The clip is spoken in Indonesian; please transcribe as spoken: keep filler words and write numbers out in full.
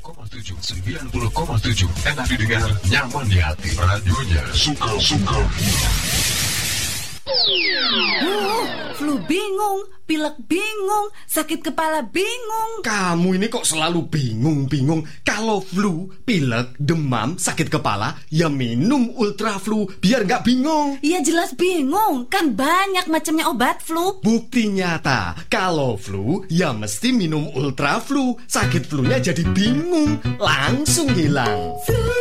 koma tujuh, sembilan puluh koma tujuh. Enak didengar, nyaman di hati. Radionya suka-suka. Oh, flu bingung, pilek bingung, sakit kepala bingung. Kamu ini kok selalu bingung-bingung. Kalau flu, pilek, demam, sakit kepala, ya minum Ultra Flu biar nggak bingung. Ya jelas bingung, kan banyak macamnya obat flu. Bukti nyata, kalau flu, ya mesti minum Ultra Flu. Sakit flunya jadi bingung, langsung hilang.